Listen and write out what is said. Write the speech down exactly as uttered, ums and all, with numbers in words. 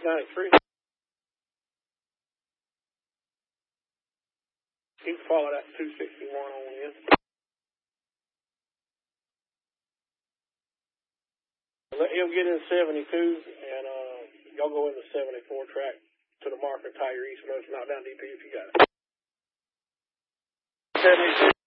ninety-three. He can follow that two sixty-one on in. Let him get in seventy-two, and uh, y'all go in the seventy-four track to the marker, tie your east motor, knock down D P if you got it. seventy-two.